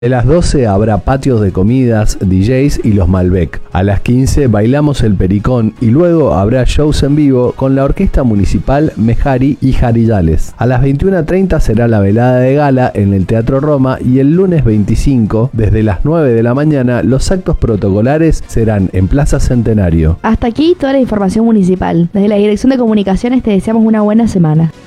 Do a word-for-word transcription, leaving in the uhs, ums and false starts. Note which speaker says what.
Speaker 1: De las doce habrá patios de comidas, D Js y los Malbec. A las quince bailamos el Pericón y luego habrá shows en vivo con la Orquesta Municipal Mejari y Jarillales. A las veintiuna treinta será la velada de gala en el Teatro Roma y el lunes veinticinco, desde las nueve de la mañana, los actos protocolares serán en Plaza Centenario.
Speaker 2: Hasta aquí toda la información municipal. Desde la Dirección de Comunicaciones te deseamos una buena semana.